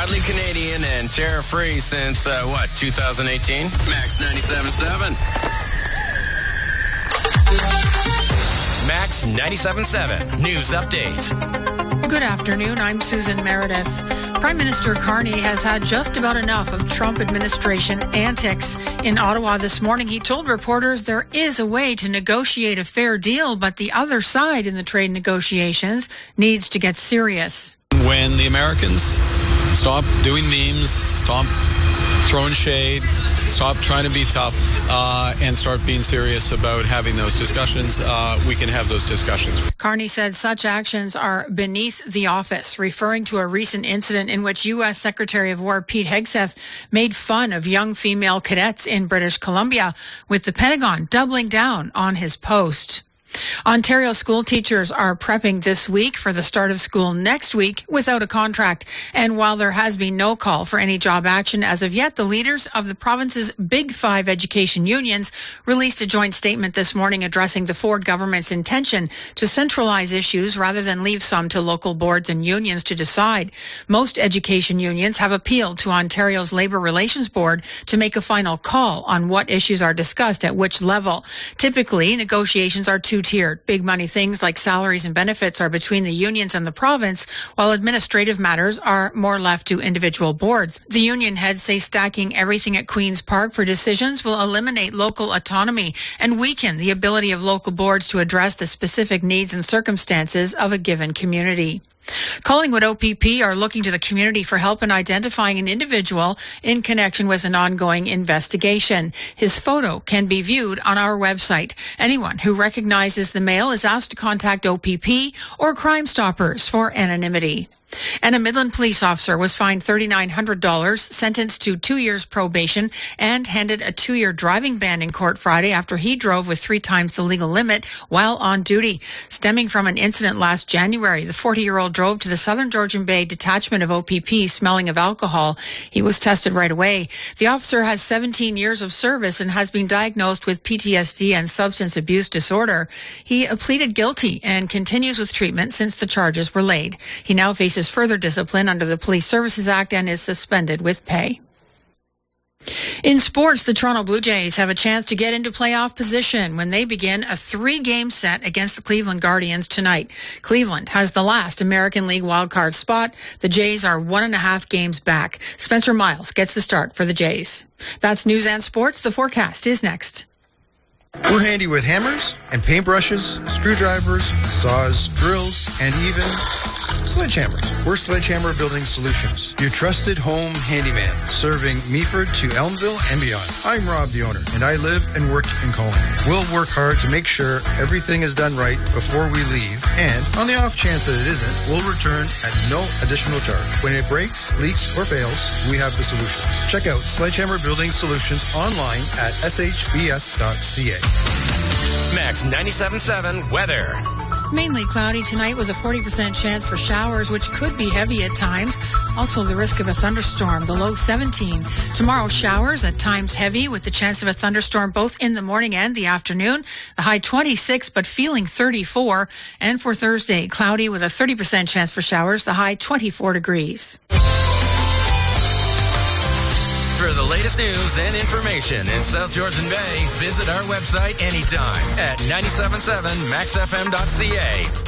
Proudly Canadian and tariff-free since, 2018? Max 97.7. Max 97.7 News Update. Good afternoon. I'm Susan Meredith. Prime Minister Carney has had just about enough of Trump administration antics. In Ottawa this morning, he told reporters there is a way to negotiate a fair deal, but the other side in the trade negotiations needs to get serious. When the Americans stop doing memes, stop throwing shade, stop trying to be tough, and start being serious about having those discussions, we can have those discussions. Carney said such actions are beneath the office, referring to a recent incident in which U.S. Secretary of War Pete Hegseth made fun of young female cadets in British Columbia, with the Pentagon doubling down on his post. Ontario school teachers are prepping this week for the start of school next week without a contract. And while there has been no call for any job action as of yet, the leaders of the province's Big Five education unions released a joint statement this morning addressing the Ford government's intention to centralize issues rather than leave some to local boards and unions to decide. Most education unions have appealed to Ontario's Labour Relations Board to make a final call on what issues are discussed at which level. Typically, negotiations are two-tiered. Big money things like salaries and benefits are between the unions and the province, while administrative matters are more left to individual boards. The union heads say stacking everything at Queen's Park for decisions will eliminate local autonomy and weaken the ability of local boards to address the specific needs and circumstances of a given community. Collingwood OPP are looking to the community for help in identifying an individual in connection with an ongoing investigation. His photo can be viewed on our website. Anyone who recognizes the male is asked to contact OPP or Crime Stoppers for anonymity. And a Midland police officer was fined $3,900, sentenced to 2 years probation, and handed a 2-year driving ban in court Friday after he drove with 3 times the legal limit while on duty. Stemming from an incident last January, the 40-year-old drove to the Southern Georgian Bay detachment of OPP smelling of alcohol. He was tested right away. The officer has 17 years of service and has been diagnosed with PTSD and substance abuse disorder. He pleaded guilty and continues with treatment since the charges were laid. He now faces further discipline under the Police Services Act and is suspended with pay. In sports, the Toronto Blue Jays have a chance to get into playoff position when they begin a 3-game set against the Cleveland Guardians tonight. Cleveland has the last American League wildcard spot. The Jays are 1.5 games back. Spencer Miles gets the start for the Jays. That's news and sports. The forecast is next. We're handy with hammers and paintbrushes, screwdrivers, saws, drills, and even sledgehammers. We're Sledgehammer Building Solutions, your trusted home handyman, serving Meaford to Elmville and beyond. I'm Rob, the owner, and I live and work in Collingwood. We'll work hard to make sure everything is done right before we leave, and on the off chance that it isn't, we'll return at no additional charge. When it breaks, leaks, or fails, we have the solutions. Check out Sledgehammer Building Solutions online at shbs.ca. Max 97.7 weather. Mainly cloudy tonight with a 40% chance for showers, which could be heavy at times. Also the risk of a thunderstorm, the low 17. Tomorrow, showers, at times heavy, with the chance of a thunderstorm both in the morning and the afternoon. The high 26, but feeling 34. And for Thursday, cloudy with a 30% chance for showers, the high 24 degrees. For the latest news and information in South Georgian Bay, visit our website anytime at 977maxfm.ca.